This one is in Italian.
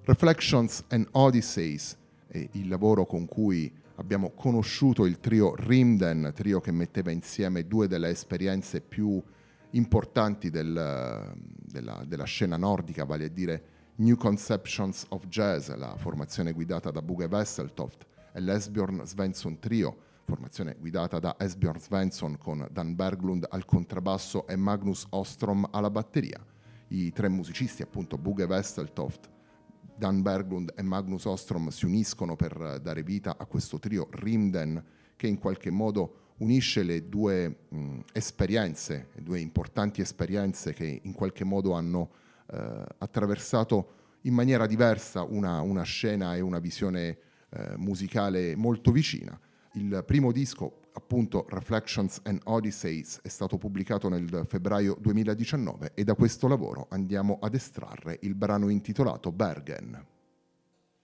Reflections and Odysseys è il lavoro con cui abbiamo conosciuto il trio Rimden, trio che metteva insieme due delle esperienze più importanti della scena nordica, vale a dire New Conceptions of Jazz, la formazione guidata da Bugge Wesseltoft, e l'Esbjörn Svensson Trio, formazione guidata da Esbjörn Svensson con Dan Berglund al contrabbasso e Magnus Ostrom alla batteria. I tre musicisti, appunto Bugge Wesseltoft, Dan Berglund e Magnus Ostrom, si uniscono per dare vita a questo trio Rimden, che in qualche modo unisce le due esperienze, le due importanti esperienze che in qualche modo hanno attraversato in maniera diversa una scena e una visione musicale molto vicina. Il primo disco, appunto Reflections and Odysseys, è stato pubblicato nel febbraio 2019 e da questo lavoro andiamo ad estrarre il brano intitolato Bergen.